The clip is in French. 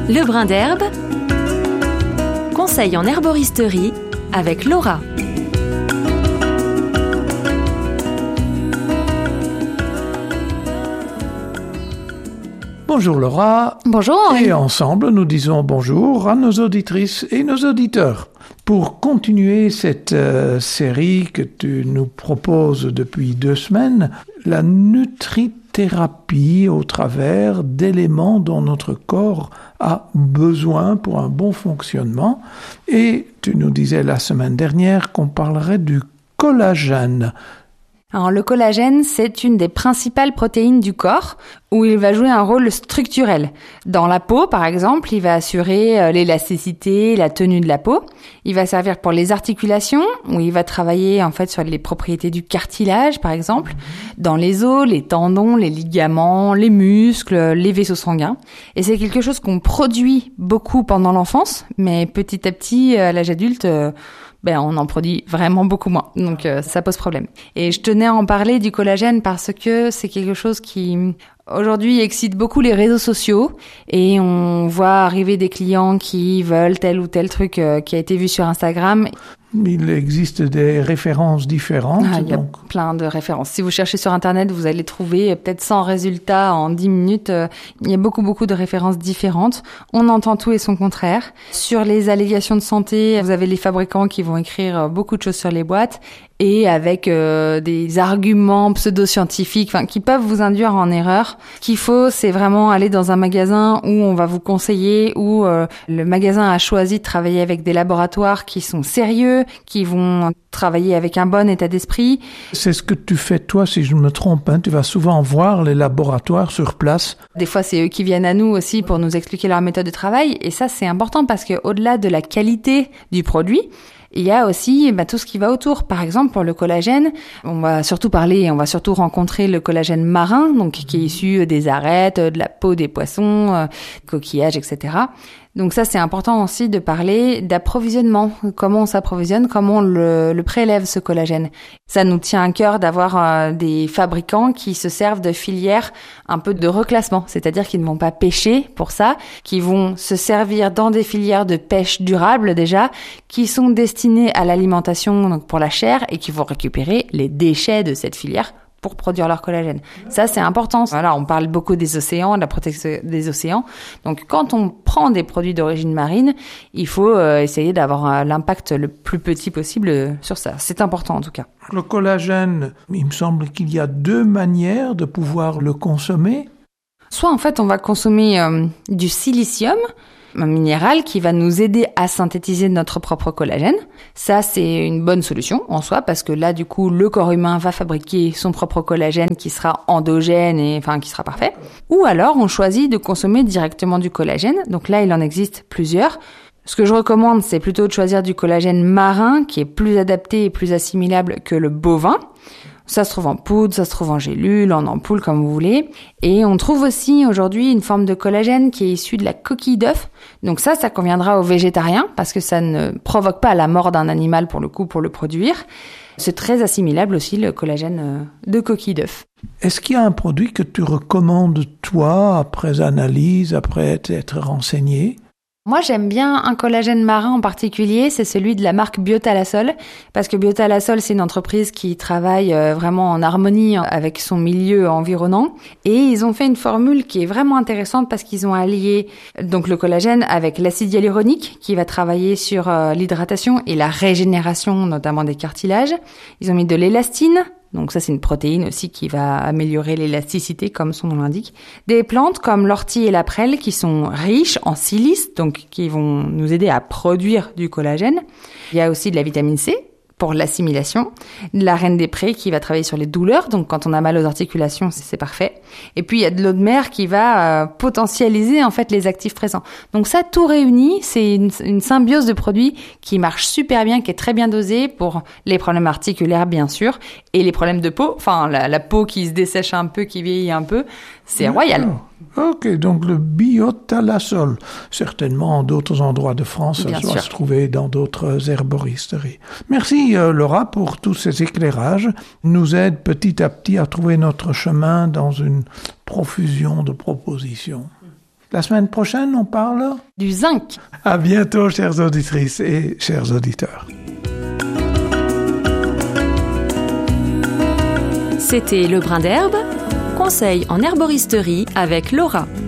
Le brin d'herbe, conseil en herboristerie avec Laura. Bonjour Laura. Bonjour Henri. Et ensemble, nous disons bonjour à nos auditrices et nos auditeurs. Pour continuer cette série que tu nous proposes depuis 2 semaines, la nutrithérapie au travers d'éléments dont notre corps a besoin pour un bon fonctionnement. Et tu nous disais la semaine dernière qu'on parlerait du collagène. Alors, le collagène, c'est une des principales protéines du corps où il va jouer un rôle structurel. Dans la peau, par exemple, il va assurer l'élasticité, la tenue de la peau. Il va servir pour les articulations, où il va travailler en fait sur les propriétés du cartilage, par exemple. Dans les os, les tendons, les ligaments, les muscles, les vaisseaux sanguins. Et c'est quelque chose qu'on produit beaucoup pendant l'enfance, mais petit à petit, à l'âge adulte, on en produit vraiment beaucoup moins. Donc, ça pose problème. Et je tenais à en parler du collagène parce que c'est quelque chose qui, aujourd'hui, excite beaucoup les réseaux sociaux. Et on voit arriver des clients qui veulent tel ou tel truc qui a été vu sur Instagram. Il existe des références différentes. Il y a plein de références. Si vous cherchez sur Internet, vous allez trouver peut-être 100 résultats en 10 minutes. Il y a beaucoup de références différentes. On entend tout et son contraire. Sur les allégations de santé, vous avez les fabricants qui vont écrire beaucoup de choses sur les boîtes et avec des arguments pseudo-scientifiques qui peuvent vous induire en erreur. Ce qu'il faut, c'est vraiment aller dans un magasin où on va vous conseiller, où le magasin a choisi de travailler avec des laboratoires qui sont sérieux, qui vont travailler avec un bon état d'esprit. C'est ce que tu fais toi, si je ne me trompe. Tu vas souvent voir les laboratoires sur place. Des fois, c'est eux qui viennent à nous aussi pour nous expliquer leur méthode de travail. Et ça, c'est important parce que au-delà de la qualité du produit, il y a aussi tout ce qui va autour. Par exemple, pour le collagène, on va surtout rencontrer le collagène marin, donc qui est issu des arêtes, de la peau des poissons, coquillages, etc. Donc ça, c'est important aussi de parler d'approvisionnement. Comment on s'approvisionne, comment on le prélève, ce collagène. Ça nous tient à cœur d'avoir des fabricants qui se servent de filières un peu de reclassement. C'est-à-dire qu'ils ne vont pas pêcher pour ça, qui vont se servir dans des filières de pêche durable déjà, qui sont destinées à l'alimentation, donc pour la chair, et qui vont récupérer les déchets de cette filière pour produire leur collagène. Ça, c'est important. Voilà, on parle beaucoup des océans, de la protection des océans. Donc, quand on prend des produits d'origine marine, il faut essayer d'avoir l'impact le plus petit possible sur ça. C'est important, en tout cas. Le collagène, il me semble qu'il y a 2 manières de pouvoir le consommer. Soit, en fait, on va consommer du silicium, un minéral qui va nous aider à synthétiser notre propre collagène. Ça, c'est une bonne solution en soi parce que là, du coup, le corps humain va fabriquer son propre collagène qui sera endogène et qui sera parfait. Ou alors, on choisit de consommer directement du collagène. Donc là, il en existe plusieurs. Ce que je recommande, c'est plutôt de choisir du collagène marin qui est plus adapté et plus assimilable que le bovin. Ça se trouve en poudre, ça se trouve en gélule, en ampoule, comme vous voulez. Et on trouve aussi aujourd'hui une forme de collagène qui est issue de la coquille d'œuf. Donc ça conviendra aux végétariens parce que ça ne provoque pas la mort d'un animal pour le produire. C'est très assimilable aussi, le collagène de coquille d'œuf. Est-ce qu'il y a un produit que tu recommandes, toi, après analyse, après t'être renseigné ? Moi, j'aime bien un collagène marin en particulier, c'est celui de la marque Biotalasol, parce que Biotalasol, c'est une entreprise qui travaille vraiment en harmonie avec son milieu environnant, et ils ont fait une formule qui est vraiment intéressante parce qu'ils ont allié donc le collagène avec l'acide hyaluronique qui va travailler sur l'hydratation et la régénération, notamment des cartilages. Ils ont mis de l'élastine. Donc ça, c'est une protéine aussi qui va améliorer l'élasticité, comme son nom l'indique. Des plantes comme l'ortie et la prêle qui sont riches en silice, donc qui vont nous aider à produire du collagène. Il y a aussi de la vitamine C pour l'assimilation, de la reine des prés qui va travailler sur les douleurs, donc quand on a mal aux articulations, c'est parfait. Et puis il y a de l'eau de mer qui va potentialiser en fait les actifs présents. Donc ça, tout réuni, c'est une symbiose de produits qui marche super bien, qui est très bien dosée pour les problèmes articulaires bien sûr, et les problèmes de peau, la peau qui se dessèche un peu, qui vieillit un peu, c'est royal. Ok, donc le Biotalasol, certainement en d'autres endroits de France, ça doit se trouver dans d'autres herboristeries. Merci Laura pour tous ces éclairages, nous aide petit à petit à trouver notre chemin dans une profusion de propositions. La semaine prochaine, on parle du zinc. À bientôt, chères auditrices et chers auditeurs. C'était Le Brin d'Herbe, conseil en herboristerie avec Laura.